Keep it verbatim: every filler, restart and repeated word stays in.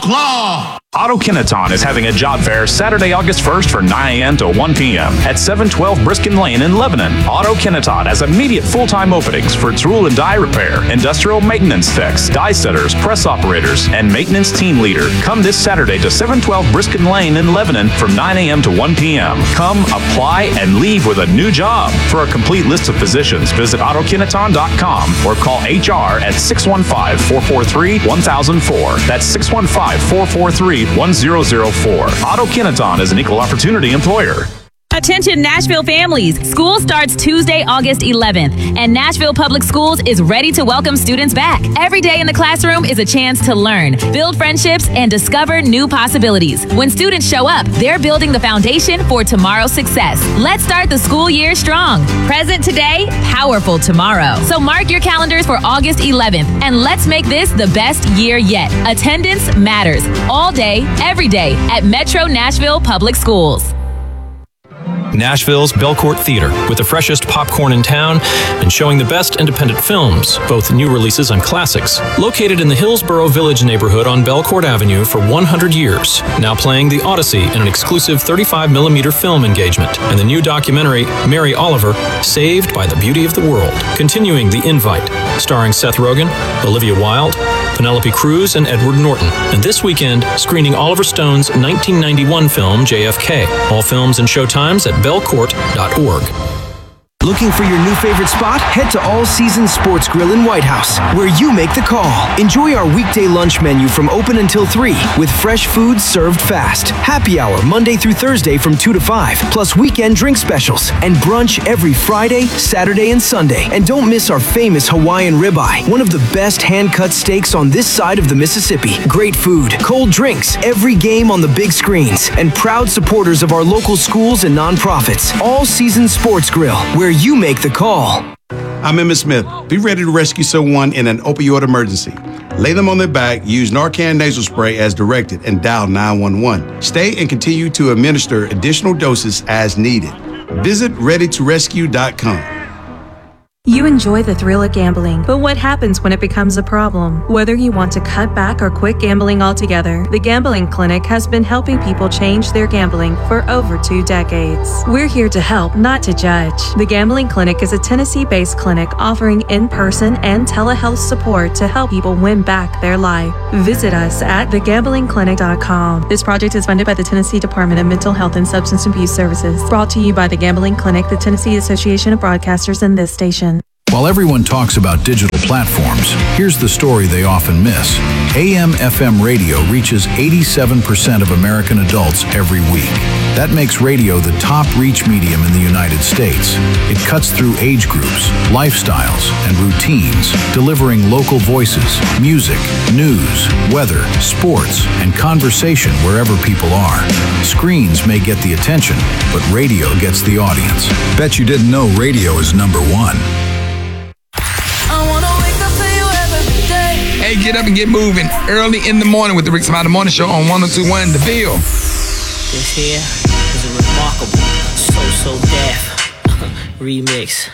Claw. Auto Kineton is having a job fair Saturday, August first from nine a.m. to one p.m. at seven twelve Briskin Lane in Lebanon. Auto Kineton has immediate full-time openings for tool and die repair, industrial maintenance techs, die setters, press operators, and maintenance team leader. Come this Saturday to seven twelve Briskin Lane in Lebanon from nine a.m. to one p.m. Come, apply, and leave with a new job. For a complete list of positions, visit auto kineton dot com or call H R at six one five, four four three, one thousand four. That's six one five, four four three, one thousand four. Auto Kineton is an equal opportunity employer. Attention Nashville families, school starts Tuesday, August eleventh, and Nashville Public Schools is ready to welcome students back. Every day in the classroom is a chance to learn, build friendships, and discover new possibilities. When students show up, they're building the foundation for tomorrow's success. Let's start the school year strong. Present today, powerful tomorrow. So mark your calendars for August eleventh, and let's make this the best year yet. Attendance matters, all day, every day, at Metro Nashville Public Schools. Nashville's Belcourt Theater, with the freshest popcorn in town and showing the best independent films, both new releases and classics. Located in the Hillsborough Village neighborhood on Belcourt Avenue for one hundred years. Now playing The Odyssey in an exclusive thirty-five millimeter film engagement, and the new documentary, Mary Oliver, Saved by the Beauty of the World. Continuing The Invite, starring Seth Rogen, Olivia Wilde, Penelope Cruz, and Edward Norton. And this weekend, screening Oliver Stone's nineteen ninety-one film, J F K. All films and showtimes at belcourt dot org. Looking for your new favorite spot? Head to All Seasons Sports Grill in White House, where you make the call. Enjoy our weekday lunch menu from open until three, with fresh food served fast. Happy hour Monday through Thursday from two to five, plus weekend drink specials. And brunch every Friday, Saturday, and Sunday. And don't miss our famous Hawaiian ribeye, one of the best hand-cut steaks on this side of the Mississippi. Great food, cold drinks, every game on the big screens, and proud supporters of our local schools and nonprofits. All Seasons Sports Grill, where you make the call. I'm Emmitt Smith. Be ready to rescue someone in an opioid emergency. Lay them on their back, use Narcan nasal spray as directed, and dial nine one one. Stay and continue to administer additional doses as needed. Visit ready to rescue dot com. You enjoy the thrill of gambling, but what happens when it becomes a problem? Whether you want to cut back or quit gambling altogether, the Gambling Clinic has been helping people change their gambling for over two decades. We're here to help, not to judge. The Gambling Clinic is a Tennessee-based clinic offering in-person and telehealth support to help people win back their life. Visit us at the gambling clinic dot com. This project is funded by the Tennessee Department of Mental Health and Substance Abuse Services. Brought to you by the Gambling Clinic, the Tennessee Association of Broadcasters, and this station. While everyone talks about digital platforms, here's the story they often miss. A M F M radio reaches eighty-seven percent of American adults every week. That makes radio the top reach medium in the United States. It cuts through age groups, lifestyles, and routines, delivering local voices, music, news, weather, sports, and conversation wherever people are. Screens may get the attention, but radio gets the audience. Bet you didn't know radio is number one. Hey, get up and get moving early in the morning with the Rick Smiley Morning Show on one oh two point one The Ville. This here is a remarkable So So Def remix.